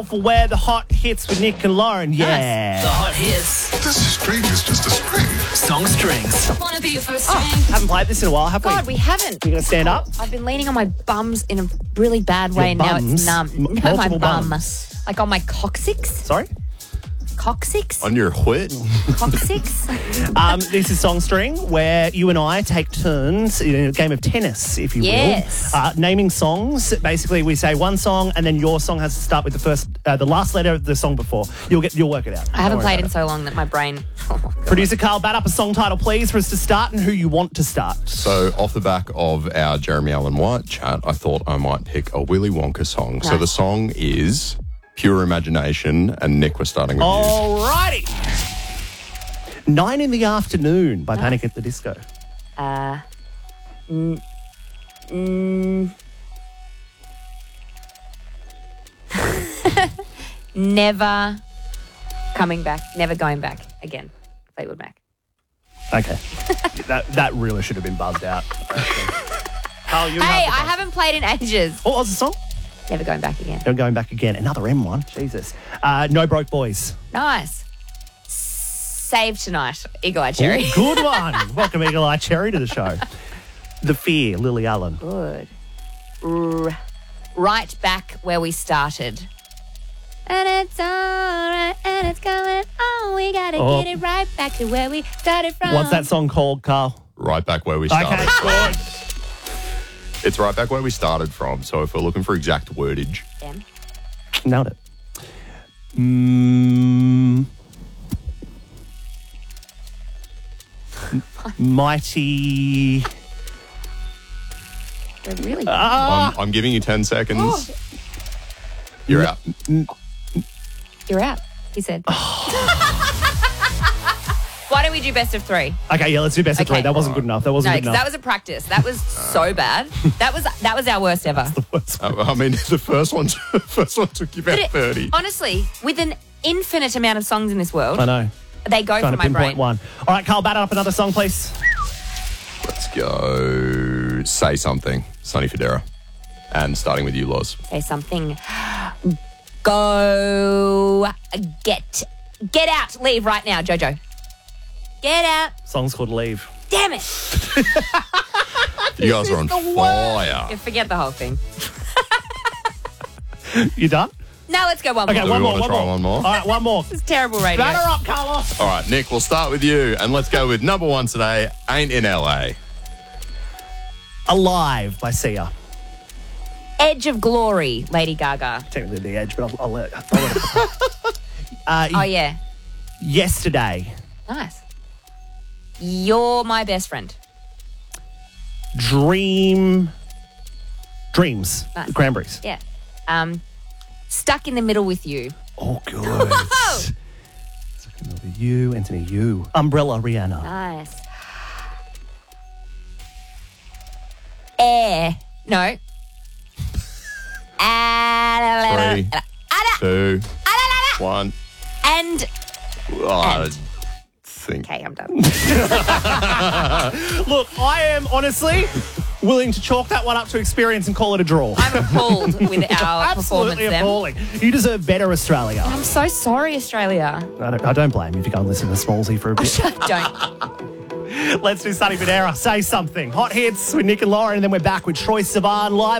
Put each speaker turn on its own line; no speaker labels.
For Where the Hot Hits with Nick and Lauren. Yeah.
The hot hits.
This string is just a string.
Song strings.
Wanna be your first string?
Haven't played this in a while, have we?
God, we haven't.
You going to stand up?
I've been leaning on my bums in a really bad way, and now
bums?
it's numb. No, my
Multiple
bum.
bums.
Like on my coccyx.
Sorry?
Coccyx?
On your whit?
Coccyx?
This is Song String, where you and I take turns in a game of tennis, if you
Yes.
will. Naming songs. Basically, we say one song, and then your song has to start with the last letter of the song before. You'll work it out.
I haven't
Don't worry
played in
about
so long that my brain... Oh, my God.
it. Producer Carl, bat up a song title, please, for us to start, and who you want to start.
So, off the back of our Jeremy Allen White chat, I thought I might pick a Willy Wonka song. So,
Nice.
the song is Pure Imagination, and Nick, we're starting with you.
Alrighty. 9 in the Afternoon by Panic at the Disco.
Never coming back. Never going back again. Fleetwood Mac.
Okay. that really should have been buzzed out. Carl, you
Hey,
have
I
the buzz.
haven't played in ages.
What was the song?
Never going back again.
I'm going back again. Another M1. Jesus. No Broke Boys.
Nice. Save Tonight. Eagle Eye Cherry.
Ooh, good one. Welcome, Eagle Eye Cherry, to the show. The Fear, Lily Allen.
Good. Right back where we started. And it's all right, and it's going on. We gotta
Oh.
get it right back to where we started from.
What's that song called, Carl?
Right back where we started.
Okay, good.
It's right back where we started from. So, if we're looking for exact wordage,
Damn.
Nailed it. Mighty.
They're really
I'm giving you 10 seconds. You're out.
You're out, he said. Why don't we do best of three?
Okay, yeah, let's do best of
Okay.
three. That wasn't good enough. That wasn't
No,
good
because
enough.
that was a practice. That was so bad. That was our worst ever.
I mean, the first one took you about
But it-
30.
honestly, with an infinite amount of songs in this world,
I know.
they go
Trying
for
to
my brain.
pinpoint one. All right, Carl, batter up another song, please.
Let's go. Say Something, Sonny Fodera. And starting with you, Loz.
Say something. Go get out. Leave right now, Jojo. Get out.
Song's called Leave.
Damn it.
You guys are on fire.
Yeah, forget the whole thing.
You done?
No, let's go one
Okay,
more.
Do
one
we
more.
want to try one more?
All right, one more.
This is terrible radio.
Batter up, Carlos.
All right, Nick, we'll start with you. And let's go with number one today, Ain't in LA.
Alive by Sia.
Edge of Glory, Lady Gaga.
Technically The Edge, but I'll let it.
Oh, yeah.
Yesterday.
Nice. You're my best friend.
Dreams.
Nice.
The Cranberries.
Yeah. Stuck in the Middle with You.
Oh, good. Second over you, Anthony, you. Umbrella, Rihanna.
Nice. Air. No.
3, 2, 1.
And.
I think.
Okay, I'm done.
Look, I am honestly willing to chalk that one up to experience and call it a draw.
I'm appalled with our performance
Absolutely
then.
appalling. You deserve better, Australia.
I'm so sorry, Australia.
I don't blame you if you go and listen to Smallsy for a bit.
Don't.
Let's do Sonny Fodera. Say Something. Hot hits with Nick and Lauren, and then we're back with Troye Sivan live